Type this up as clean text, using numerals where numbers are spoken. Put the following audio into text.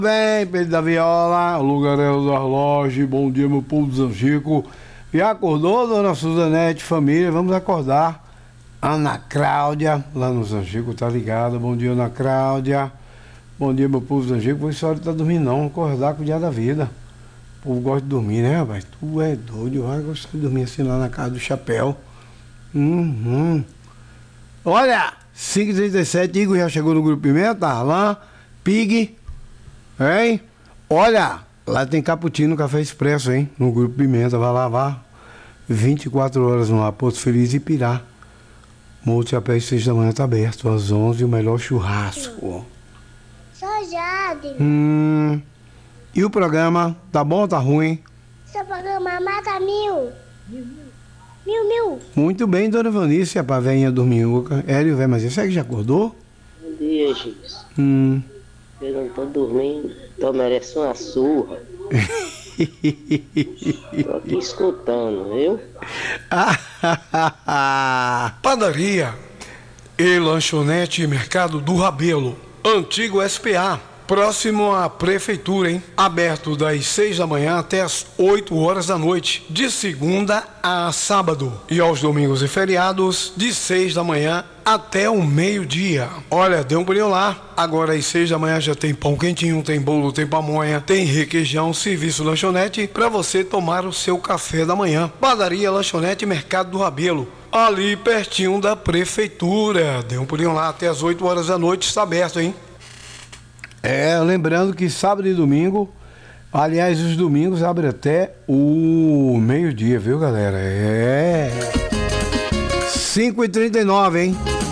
Bem, Pedro da Viola, o Lugareiro das Lojas, bom dia, meu povo do Zangico. Já acordou, dona Suzanete, família? Vamos acordar. Ana Cláudia, lá no Zangico, tá ligada? Bom dia, Ana Cláudia. Bom dia, meu povo do Zangico. Por isso a hora tá dormindo, não. Acordar com o dia da vida. O povo gosta de dormir, né, rapaz? Tu é doido, vai gostar de dormir assim lá na casa do chapéu. Olha, 5h37, Igor já chegou no Grupo Pimenta, Arlan, Pig, hein? Olha, lá tem cappuccino, café expresso, hein? No Grupo Pimenta, vai lá, vá. 24 horas no ar, Porto Feliz e Pirá. Morro do Chapéu, 6 da manhã tá aberto, às 11, o melhor churrasco. Sou Jade. E o programa, tá bom ou tá ruim? Seu programa mata mil. Mil. Muito bem, dona Vanice, a pavéinha dorminhuca. Hélio, velho, mas você que já acordou? Bom dia, Gis. Eu não tô dormindo, tô merecendo uma surra. Tô aqui escutando, viu? Padaria e lanchonete Mercado do Rabelo, antigo SPA, próximo à prefeitura, hein? Aberto das 6 da manhã até as 8 horas da noite, de segunda a sábado. E aos domingos e feriados, de 6 da manhã até o meio-dia. Olha, dê um pulinho lá. Agora às 6 da manhã já tem pão quentinho, tem bolo, tem pamonha, tem requeijão, serviço lanchonete para você tomar o seu café da manhã. Padaria, lanchonete Mercado do Rabelo, ali pertinho da prefeitura. Dê um pulinho lá, até as 8 horas da noite está aberto, hein? Lembrando que sábado e domingo, aliás, os domingos abrem até o meio-dia, viu, galera? 5h39, hein?